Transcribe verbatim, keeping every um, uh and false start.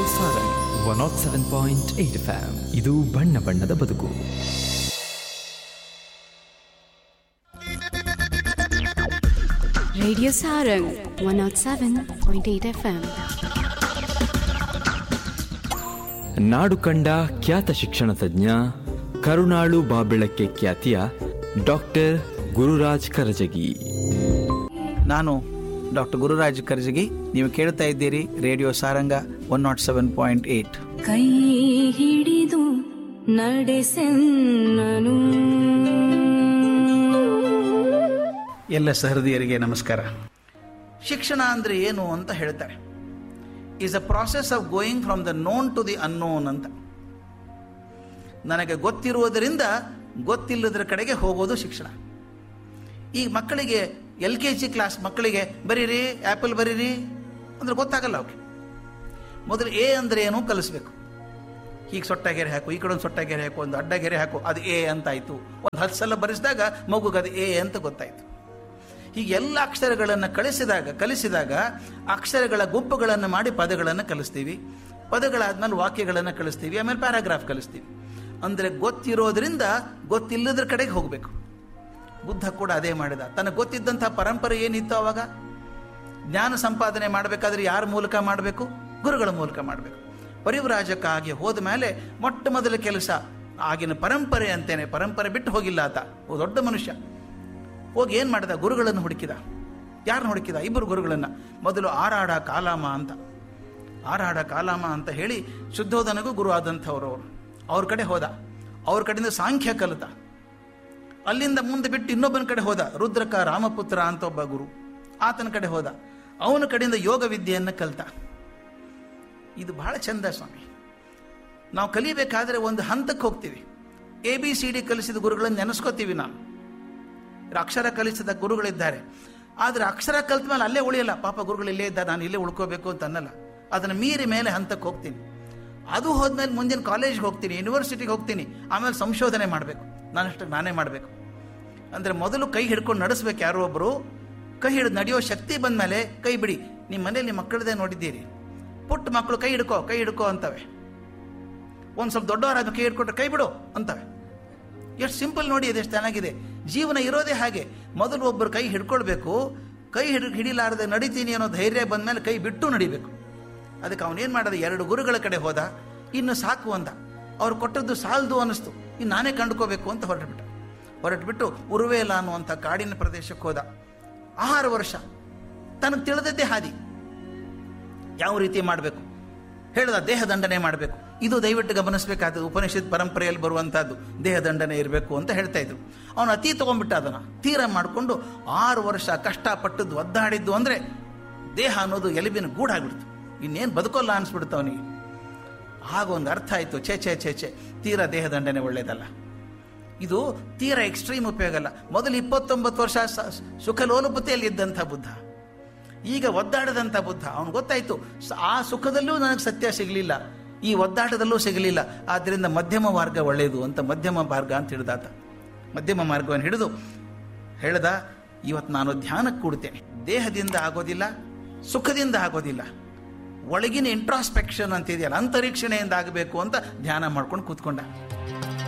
Sarang one not seven point eight F M. ಇದು ಬಣ್ಣ ಬಣ್ಣದ ಬದುಕು. Radio Sarang one not seven point eight F M. ನಾಡು ಕಂಡ ಖ್ಯಾತ ಶಿಕ್ಷಣ ತಜ್ಞ, ಕರುಣಾಳು ಬಾಬೆಳಕ್ಕೆ ಖ್ಯಾತಿಯ ಡಾಕ್ಟರ್ ಗುರುರಾಜ್ ಕರಜಗಿ. ನಾನು ಡಾಕ್ಟರ್ ಗುರುರಾಜ್ ಕರಜಗಿ. ನೀವು ಕೇಳ್ತಾ ಇದ್ದೀರಿ radio Saranga one not seven point eight. ಕೈ ಹಿಡಿದು ನಡೆಸೆನ್ನನು. ಎಲ್ಲ ಸಹೃದಯರಿಗೆ ನಮಸ್ಕಾರ. ಶಿಕ್ಷಣ ಅಂದರೆ ಏನು ಅಂತ ಹೇಳ್ತಾರೆ. Is a process of going from the known to the unknown ಅಂತ. ನನಗೆ ಗೊತ್ತಿರುವುದರಿಂದ ಗೊತ್ತಿಲ್ಲದರ ಕಡೆಗೆ ಹೋಗೋದು ಶಿಕ್ಷಣ. ಈಗ ಮಕ್ಕಳಿಗೆ ಎಲ್ ಕೆ ಜಿ ಕ್ಲಾಸ್ ಮಕ್ಕಳಿಗೆ ಬರೀರಿ ಆ್ಯಪಲ್ ಬರೀರಿ ಅಂದ್ರೆ ಗೊತ್ತಾಗಲ್ಲ ಅವ್ರಿಗೆ. ಮೊದಲು ಎ ಅಂದರೆ ಏನು ಕಲಿಸ್ಬೇಕು. ಹೀಗೆ ಸೊಟ್ಟಾಗೆರೆ ಹಾಕು, ಈ ಕಡೆ ಒಂದು ಸೊಟ್ಟಾಗೆರೆ ಹಾಕು, ಒಂದು ಅಡ್ಡಗೆರೆ ಹಾಕು, ಅದು ಎ ಅಂತಾಯಿತು. ಒಂದು ಹತ್ತು ಸಲ ಬರೆಸಿದಾಗ ಮಗುಗೆ ಅದು ಎ ಅಂತ ಗೊತ್ತಾಯಿತು. ಹೀಗೆ ಎಲ್ಲ ಅಕ್ಷರಗಳನ್ನು ಕಳಿಸಿದಾಗ ಕಲಿಸಿದಾಗ ಅಕ್ಷರಗಳ ಗುಂಪುಗಳನ್ನು ಮಾಡಿ ಪದಗಳನ್ನು ಕಲಿಸ್ತೀವಿ. ಪದಗಳಾದ್ಮೇಲೆ ವಾಕ್ಯಗಳನ್ನು ಕಲಿಸ್ತೀವಿ, ಆಮೇಲೆ ಪ್ಯಾರಾಗ್ರಾಫ್ ಕಲಿಸ್ತೀವಿ. ಅಂದರೆ ಗೊತ್ತಿರೋದ್ರಿಂದ ಗೊತ್ತಿಲ್ಲದ್ರ ಕಡೆಗೆ ಹೋಗಬೇಕು. ಬುದ್ಧ ಕೂಡ ಅದೇ ಮಾಡಿದ. ತನಗೆ ಗೊತ್ತಿದ್ದಂಥ ಪರಂಪರೆ ಏನಿತ್ತು ಆವಾಗ, ಜ್ಞಾನ ಸಂಪಾದನೆ ಮಾಡಬೇಕಾದ್ರೆ ಯಾರ ಮೂಲಕ ಮಾಡಬೇಕು? ಗುರುಗಳ ಮೂಲಕ ಮಾಡಬೇಕು. ಪರಿವ್ರಾಜಕ್ಕಾಗಿ ಹೋದ ಮೇಲೆ ಮೊಟ್ಟ ಮೊದಲ ಕೆಲಸ ಆಗಿನ ಪರಂಪರೆ ಅಂತೇನೆ, ಪರಂಪರೆ ಬಿಟ್ಟು ಹೋಗಿಲ್ಲ ಆತ. ದೊಡ್ಡ ಮನುಷ್ಯ ಹೋಗಿ ಏನು ಮಾಡಿದ? ಗುರುಗಳನ್ನು ಹುಡುಕಿದ. ಯಾರನ್ನ ಹುಡುಕಿದ? ಇಬ್ಬರು ಗುರುಗಳನ್ನು. ಮೊದಲು ಆರಾಡ ಕಾಲಾಮ ಅಂತ, ಆರಾಡ ಕಾಲಾಮ ಅಂತ ಹೇಳಿ ಶುದ್ಧೋಧನಗೂ ಗುರು ಆದಂಥವ್ರು ಅವರು. ಅವ್ರ ಕಡೆ ಹೋದ. ಅವ್ರ ಕಡೆಯಿಂದ ಸಾಂಖ್ಯ ಕಲಿತ. ಅಲ್ಲಿಂದ ಮುಂದೆ ಬಿಟ್ಟು ಇನ್ನೊಬ್ಬನ ಕಡೆ ಹೋದ. ರುದ್ರಕ ರಾಮಪುತ್ರ ಅಂತ ಒಬ್ಬ ಗುರು, ಆತನ ಕಡೆ ಹೋದ. ಅವನ ಕಡೆಯಿಂದ ಯೋಗ ವಿದ್ಯೆಯನ್ನು ಕಲಿತ. ಇದು ಬಹಳ ಚಂದ ಸ್ವಾಮಿ. ನಾವು ಕಲಿಬೇಕಾದ್ರೆ ಒಂದು ಹಂತಕ್ಕೆ ಹೋಗ್ತೀವಿ. ಎ ಬಿ ಸಿ ಡಿ ಕಲಿಸಿದ ಗುರುಗಳನ್ನು ನೆನೆಸ್ಕೋತೀವಿ. ನಾವು ಅಕ್ಷರ ಕಲಿಸಿದ ಗುರುಗಳಿದ್ದಾರೆ. ಆದರೆ ಅಕ್ಷರ ಕಲಿತ ಮೇಲೆ ಅಲ್ಲೇ ಉಳಿಯಲ್ಲ. ಪಾಪ ಗುರುಗಳು ಇಲ್ಲೇ ಇದ್ದಾರೆ, ನಾನು ಇಲ್ಲೇ ಉಳ್ಕೋಬೇಕು ಅಂತ ಅನ್ನಲ್ಲ. ಅದನ್ನು ಮೀರಿ ಮೇಲೆ ಹಂತಕ್ಕೆ ಹೋಗ್ತೀನಿ. ಅದು ಹೋದ್ಮೇಲೆ ಮುಂದಿನ ಕಾಲೇಜ್ಗೆ ಹೋಗ್ತೀನಿ, ಯೂನಿವರ್ಸಿಟಿಗೆ ಹೋಗ್ತೀನಿ. ಆಮೇಲೆ ಸಂಶೋಧನೆ ಮಾಡಬೇಕು. ನಾನಷ್ಟಕ್ಕೆ ನಾನೇ ಮಾಡಬೇಕು. ಅಂದರೆ ಮೊದಲು ಕೈ ಹಿಡ್ಕೊಂಡು ನಡೆಸ್ಬೇಕು. ಯಾರೋ ಒಬ್ಬರು ಕೈ ಹಿಡಿದು ನಡೆಯೋ ಶಕ್ತಿ ಬಂದ ಮೇಲೆ ಕೈ ಬಿಡಿ. ನಿಮ್ಮ ಮನೇಲಿ ನಿಮ್ಮ ಮಕ್ಕಳದೇ ನೋಡಿದ್ದೀರಿ, ಪುಟ್ಟ ಮಕ್ಕಳು ಕೈ ಹಿಡ್ಕೋ ಕೈ ಹಿಡ್ಕೋ ಅಂತವೆ. ಒಂದು ಸ್ವಲ್ಪ ದೊಡ್ಡವರಾದ ಕೈ ಹಿಡ್ಕೊಟ್ರೆ ಕೈ ಬಿಡು ಅಂತವೆ. ಎಷ್ಟು ಸಿಂಪಲ್ ನೋಡಿ, ಅದೆಷ್ಟು ಚೆನ್ನಾಗಿದೆ. ಜೀವನ ಇರೋದೇ ಹಾಗೆ. ಮೊದಲು ಒಬ್ಬರು ಕೈ ಹಿಡ್ಕೊಳ್ಬೇಕು. ಕೈ ಹಿಡ್ ಹಿಡಿಲಾರದೆ ನಡಿತೀನಿ ಅನ್ನೋ ಧೈರ್ಯ ಬಂದ ಮೇಲೆ ಕೈ ಬಿಟ್ಟು ನಡಿಬೇಕು. ಅದಕ್ಕೆ ಅವನೇನು ಮಾಡೋದು? ಎರಡು ಗುರುಗಳ ಕಡೆ ಹೋದ. ಇನ್ನು ಸಾಕು ಅಂದ. ಅವ್ರು ಕೊಟ್ಟದ್ದು ಸಾಲದು ಅನ್ನಿಸ್ತು. ಇನ್ನು ನಾನೇ ಕಂಡುಕೋಬೇಕು ಅಂತ ಹೊರಟುಬಿಟ್ಟ. ಹೊರಟುಬಿಟ್ಟು ಉರುವೇಲ ಅನ್ನುವಂಥ ಕಾಡಿನ ಪ್ರದೇಶಕ್ಕೆ ಹೋದ. ಆರು ವರ್ಷ ತನಗೆ ತಿಳಿದದ್ದೇ ಹಾದಿ. ಯಾವ ರೀತಿ ಮಾಡಬೇಕು ಹೇಳಿದ. ದೇಹ ದಂಡನೆ ಮಾಡಬೇಕು. ಇದು ದಯವಿಟ್ಟು ಗಮನಿಸಬೇಕಾದ ಉಪನಿಷತ್ ಪರಂಪರೆಯಲ್ಲಿ ಬರುವಂಥದ್ದು. ದೇಹ ದಂಡನೆ ಇರಬೇಕು ಅಂತ ಹೇಳ್ತಾ ಇದ್ರು. ಅವನು ಅತಿ ತೊಗೊಂಡ್ಬಿಟ್ಟ. ಅದನ್ನು ತೀರ ಮಾಡಿಕೊಂಡು ಆರು ವರ್ಷ ಕಷ್ಟಪಟ್ಟದ್ದು ಒದ್ದಾಡಿದ್ದು ಅಂದರೆ ದೇಹ ಅನ್ನೋದು ಎಲುಬಿನ ಗೂಡಾಗ್ಬಿಡ್ತು. ಇನ್ನೇನು ಬದುಕೋಲ್ಲ ಅನಿಸ್ಬಿಡ್ತು ಅವನಿಗೆ. ಆಗ ಒಂದು ಅರ್ಥ ಆಯಿತು, ಛೇ ಛೇ ಛೇ ಛೇ ತೀರ ದೇಹ ದಂಡನೆ ಒಳ್ಳೇದಲ್ಲ. ಇದು ತೀರ ಎಕ್ಸ್ಟ್ರೀಮ್ ಉಪಯೋಗ ಅಲ್ಲ. ಮೊದಲು ಇಪ್ಪತ್ತೊಂಬತ್ತು ವರ್ಷ ಸುಖಲೋಲುಪತೆಯಲ್ಲಿ ಇದ್ದಂಥ ಬುದ್ಧ, ಈಗ ಒದ್ದಾಡದಂಥ ಬುದ್ಧ. ಅವನು ಗೊತ್ತಾಯಿತು, ಆ ಸುಖದಲ್ಲೂ ನನಗೆ ಸತ್ಯ ಸಿಗಲಿಲ್ಲ, ಈ ಒದ್ದಾಟದಲ್ಲೂ ಸಿಗಲಿಲ್ಲ. ಆದ್ದರಿಂದ ಮಧ್ಯಮ ಮಾರ್ಗ ಒಳ್ಳೆಯದು ಅಂತ ಮಧ್ಯಮ ಮಾರ್ಗ ಅಂತ ಹಿಡಿದಾತ. ಮಧ್ಯಮ ಮಾರ್ಗವನ್ನು ಹಿಡಿದು ಹೇಳ್ದ, ಇವತ್ತು ನಾನು ಧ್ಯಾನಕ್ಕೆ ಕೂಡ್ತೇನೆ. ದೇಹದಿಂದ ಆಗೋದಿಲ್ಲ, ಸುಖದಿಂದ ಆಗೋದಿಲ್ಲ. ಒಳಗಿನ ಇಂಟ್ರಾಸ್ಪೆಕ್ಷನ್ ಅಂತ ಇದೆಯಲ್ಲ, ಅಂತರೀಕ್ಷಣೆಯಿಂದ ಆಗಬೇಕು ಅಂತ ಧ್ಯಾನ ಮಾಡ್ಕೊಂಡು ಕೂತ್ಕೊಂಡ.